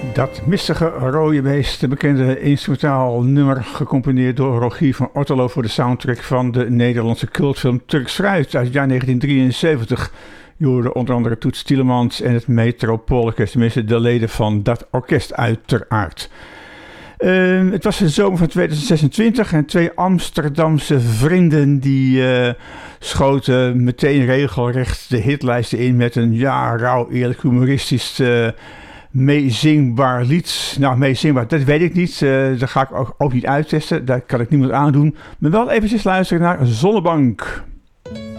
Dat mistige rode beest, de bekende instrumentaal nummer gecomponeerd door Rogier van Otterlo voor de soundtrack van de Nederlandse cultfilm Turks Fruit uit het jaar 1973. Je hoorde onder andere Toets Tielemans en het Metropoolorkest, tenminste de leden van dat orkest uiteraard. Het was de zomer van 2026 en twee Amsterdamse vrienden die schoten meteen regelrecht de hitlijsten in met een rauw eerlijk humoristisch meezingbaar lied. Nou, meezingbaar, dat weet ik niet. Dat ga ik ook niet uittesten. Daar kan ik niemand aandoen. Maar wel eventjes luisteren naar Zonnebank.